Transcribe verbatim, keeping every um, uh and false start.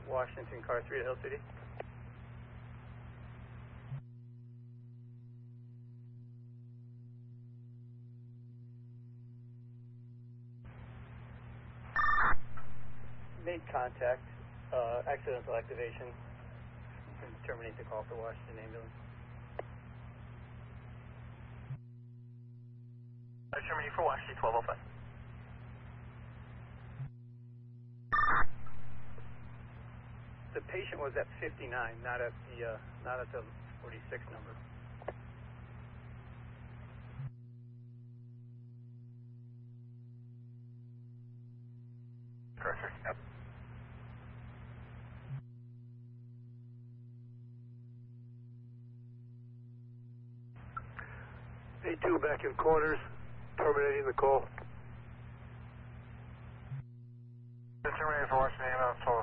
Washington, car three to Hill City. Made contact, uh, accidental activation. You can terminate the call for Washington ambulance. I terminate for Washington twelve oh five. The patient was at fifty-nine, not at the uh, not at the forty-six number. Correct, sir. Yep. A two back in quarters, terminating the call. Terminating for Washington ambulance twelve